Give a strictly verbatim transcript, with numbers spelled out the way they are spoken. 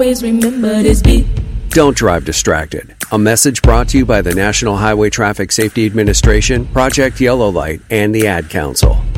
Always remember this beat. Don't drive distracted. A message brought to you by the National Highway Traffic Safety Administration, Project Yellow Light, and the Ad Council.